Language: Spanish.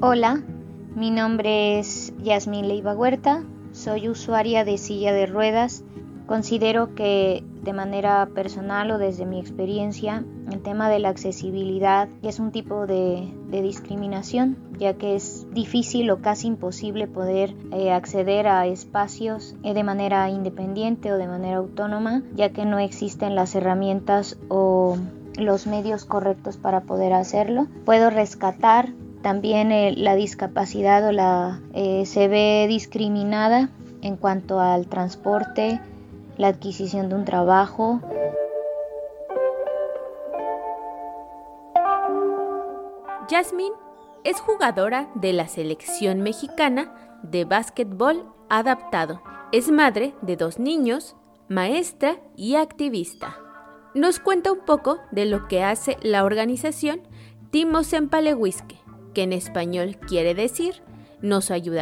Hola, mi nombre es Yasmín Leiva Huerta, soy usuaria de silla de ruedas. Considero que de manera personal o desde mi experiencia, el tema de la accesibilidad es un tipo de discriminación, ya que es difícil o casi imposible poder acceder a espacios de manera independiente o de manera autónoma, ya que no existen las herramientas o los medios correctos para poder hacerlo. Puedo rescatar también la discapacidad se ve discriminada en cuanto al transporte, la adquisición de un trabajo. Yasmín es jugadora de la selección mexicana de básquetbol adaptado. Es madre de 2 niños, maestra y activista. Nos cuenta un poco de lo que hace la organización Timos Empalehuisque, que en español quiere decir nos ayuda